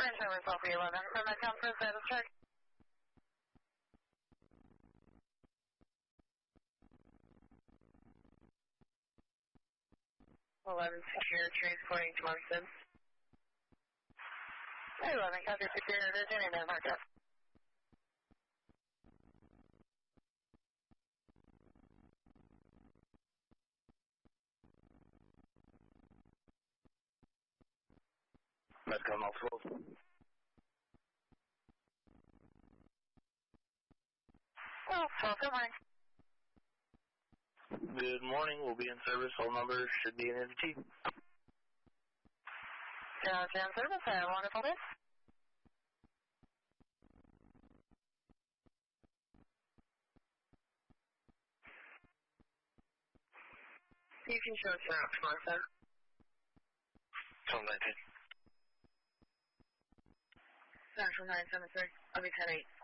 French over Sulphur 11. From that conference, that is check. 11 secure, transporting to Markston. 11, copy secure, Virginia, no markup. Medcom multiple. Oh, good morning. Good morning. We'll be in service. All numbers should be in entity. Gotcha, in service. Have a wonderful day. You can show us out tomorrow, sir. 1219. Central 973. I'll be 10-8.